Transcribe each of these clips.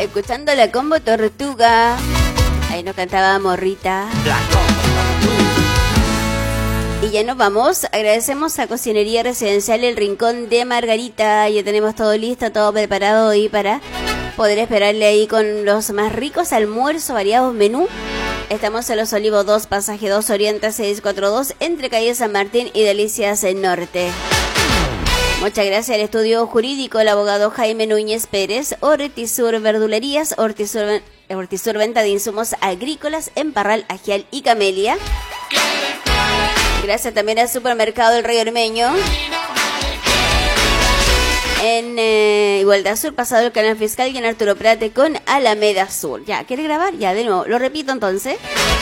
escuchando la Combo Tortuga. Ahí nos cantaba Morrita. La Combo Tortuga. Y ya nos vamos. Agradecemos a Cocinería Residencial El Rincón de Margarita. Ya tenemos todo listo, todo preparado ahí para poder esperarle ahí con los más ricos almuerzos, variados menú. Estamos en Los Olivos 2, pasaje 2, Oriente 642, entre calle San Martín y Delicias Norte. Muchas gracias al estudio jurídico, el abogado Jaime Núñez Pérez, Ortisur Verdulerías, Ortisur Venta de Insumos Agrícolas en Parral, Agial y Camelia. Gracias también al Supermercado El Rey Ormeño. En Igualdad Sur, pasado el Canal Fiscal y en Arturo Prate con Alameda Sur. Ya, ¿quiere grabar? Ya, de nuevo. Lo repito entonces.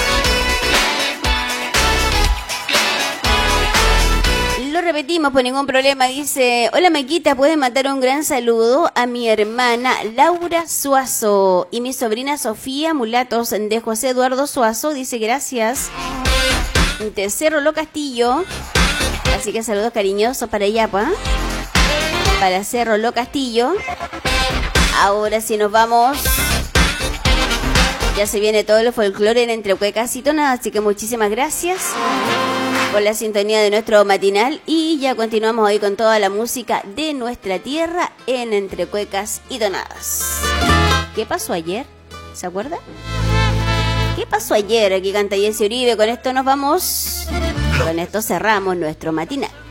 Lo repetimos por ningún problema. Dice: hola Maquita, ¿puedes mandar un gran saludo a mi hermana Laura Suazo y mi sobrina Sofía Mulatos de José Eduardo Suazo? Dice: gracias. De Cerro Lo Castillo. Así que saludos cariñosos para ella, ¿pa? Para Cerro Lo Castillo. Ahora sí nos vamos. Ya se viene todo el folclore en Entre Cuecas y Tonadas, así que muchísimas gracias por la sintonía de nuestro matinal. Y ya continuamos hoy con toda la música de nuestra tierra en Entre Cuecas y Tonadas. ¿Qué pasó ayer? ¿Se acuerda? ¿Qué pasó ayer? Aquí canta Jessy Uribe. Con esto nos vamos. Con esto cerramos nuestro matinal.